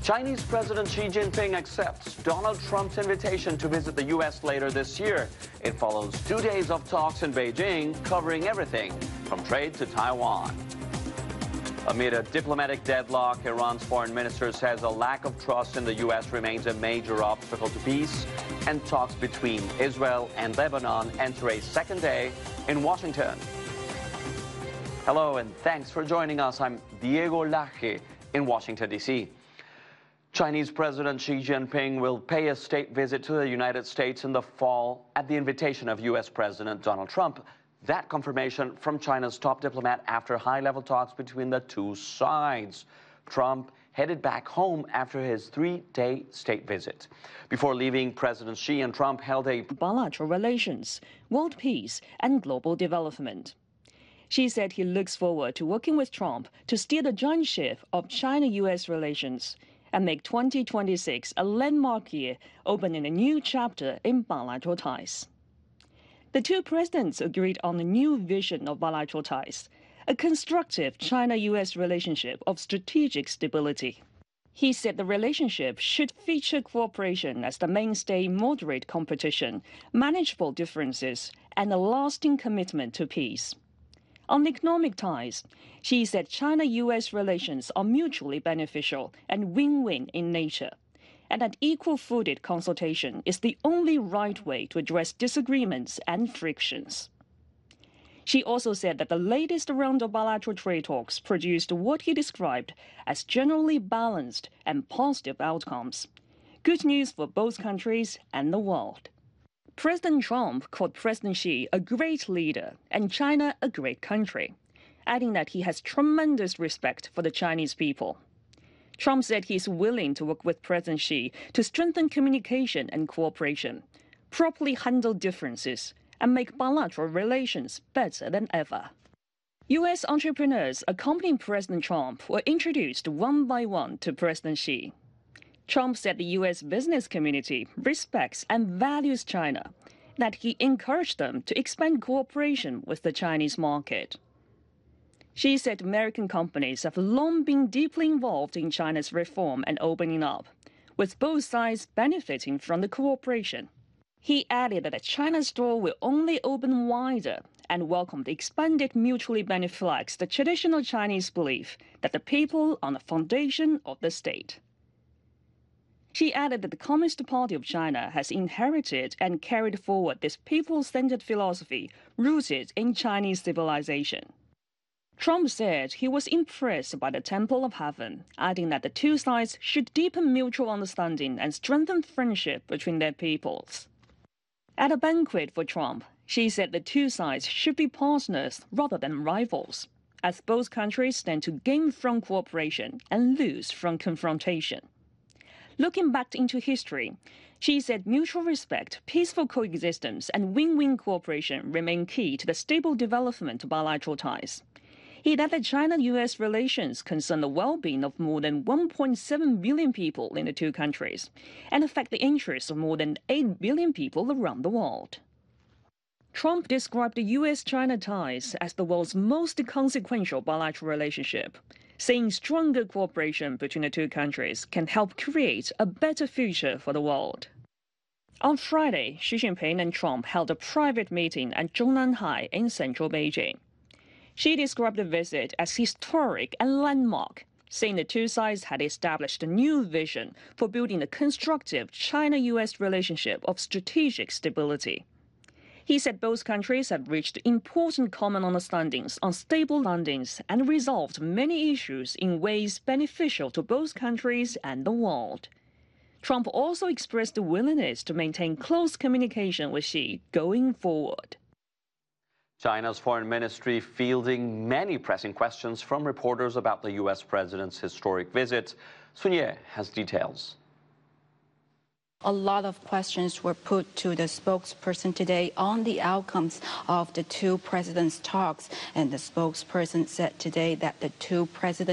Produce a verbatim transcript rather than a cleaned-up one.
Chinese President Xi Jinping accepts Donald Trump's invitation to visit the U S later this year. It follows two days of talks in Beijing covering everything from trade to Taiwan. Amid a diplomatic deadlock, Iran's foreign minister says a lack of trust in the U S remains a major obstacle to peace, and talks between Israel and Lebanon enter a second day in Washington. Hello and thanks for joining us. I'm Diego Laje in Washington, D C Chinese President Xi Jinping will pay a state visit to the United States in the fall at the invitation of U S President Donald Trump. That confirmation from China's top diplomat after high-level talks between the two sides. Trump headed back home after his three-day state visit. Before leaving, President Xi and Trump held a bilateral relations, world peace, and global development. Xi said he looks forward to working with Trump to steer the giant ship of China-U S relations and make twenty twenty-six a landmark year, opening a new chapter in bilateral ties. The two presidents agreed on a new vision of bilateral ties, a constructive China-U S relationship of strategic stability. He said the relationship should feature cooperation as the mainstay, moderate competition, manageable differences, and a lasting commitment to peace. On economic ties, Xi said China-U S relations are mutually beneficial and win-win in nature, and that equal-footed consultation is the only right way to address disagreements and frictions. Xi also said that the latest round of bilateral trade talks produced what he described as generally balanced and positive outcomes, good news for both countries and the world. President Trump called President Xi a great leader and China a great country, adding that he has tremendous respect for the Chinese people. Trump said he is willing to work with President Xi to strengthen communication and cooperation, properly handle differences, and make bilateral relations better than ever. U S entrepreneurs accompanying President Trump were introduced one by one to President Xi. Trump said the U S business community respects and values China, that he encouraged them to expand cooperation with the Chinese market. Xi said American companies have long been deeply involved in China's reform and opening up, with both sides benefiting from the cooperation. He added that China's door will only open wider and welcomed the expanded mutually benefits the traditional Chinese belief that the people are the foundation of the state. She added that the Communist Party of China has inherited and carried forward this people-centered philosophy rooted in Chinese civilization. Trump said he was impressed by the Temple of Heaven, adding that the two sides should deepen mutual understanding and strengthen friendship between their peoples. At a banquet for Trump, Xi said the two sides should be partners rather than rivals, as both countries stand to gain from cooperation and lose from confrontation. Looking back into history, Xi said mutual respect, peaceful coexistence, and win-win cooperation remain key to the stable development of bilateral ties. He added that China-U S relations concern the well-being of more than one point seven billion people in the two countries and affect the interests of more than eight billion people around the world. Trump described the U S China ties as the world's most consequential bilateral relationship, saying stronger cooperation between the two countries can help create a better future for the world. On Friday, Xi Jinping and Trump held a private meeting at Zhongnanhai in central Beijing. Xi described the visit as historic and landmark, saying the two sides had established a new vision for building a constructive China-U S relationship of strategic stability. He said both countries had reached important common understandings on stable landings and resolved many issues in ways beneficial to both countries and the world. Trump also expressed a willingness to maintain close communication with Xi going forward. China's foreign ministry fielding many pressing questions from reporters about the U S president's historic visit. Sun Ye has details. A lot of questions were put to the spokesperson today on the outcomes of the two presidents' talks, and the spokesperson said today that the two presidents